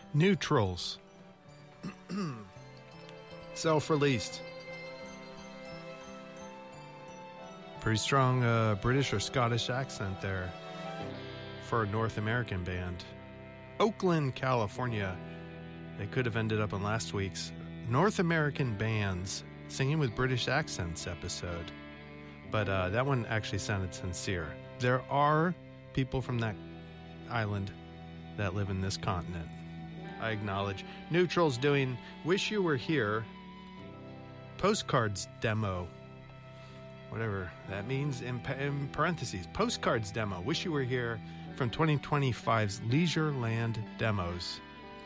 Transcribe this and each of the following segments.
Neutrals. Self-released. Pretty strong British or Scottish accent there for a North American band. Oakland, California. They could have ended up on last week's North American Bands Singing with British Accents episode. But that one actually sounded sincere. There are people from that island that live in this continent. I acknowledge. Neutral's doing Wish You Were Here. Postcards demo. Whatever that means in parentheses. Postcards demo. Wish You Were Here from 2025's Leisureland Demos.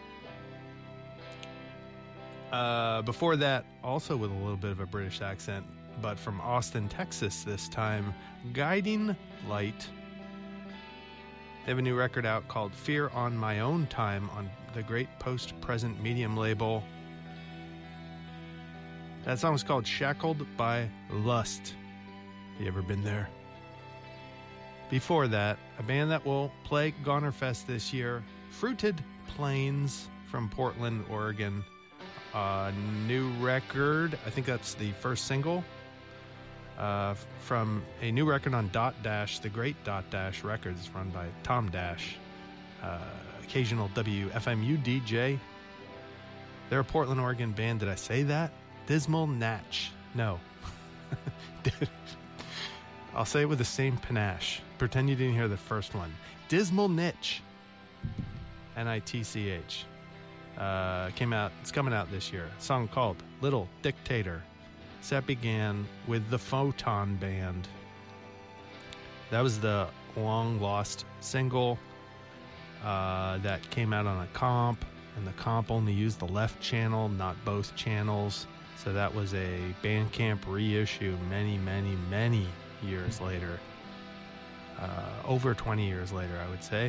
Before that, also with a little bit of a British accent, but from Austin, Texas this time, Guiding Light. They have a new record out called Fear on My Own Time on the Great Post-Present Medium label. That song is called Shackled by Lust. You ever been there? Before that, a band that will play Gonerfest this year, Fruited Plains from Portland, Oregon. New record, I think that's the first single, from a new record on Dot Dash, the great Dot Dash Records, run by Tom Dash, occasional WFMU DJ. They're a Portland, Oregon band. Did I say that? Dismal Natch. No. I'll say it with the same panache. Pretend you didn't hear the first one. Dismal Niche. Nitch. It's coming out this year. A song called Little Dictator. Set began with the Photon Band. That was the long lost single that came out on a comp, and the comp only used the left channel, not both channels. So that was a Bandcamp reissue many, many, many years later. Over 20 years later, I would say.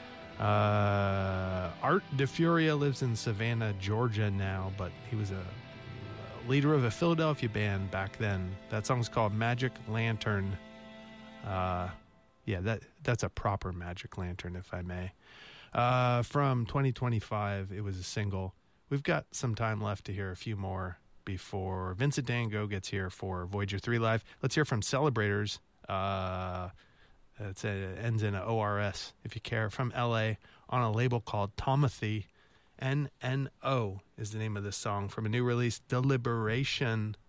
Art DeFuria lives in Savannah, Georgia now, but he was a leader of a Philadelphia band back then. That song's called Magic Lantern. That's a proper Magic Lantern, if I may. From 2025, it was a single. We've got some time left to hear a few more before Vincent Dango gets here for Voyager 3 Live. Let's hear from Celebrators. It ends in a ORS, if you care, from LA on a label called Tomothy. NNO is the name of this song from a new release, Deliberation.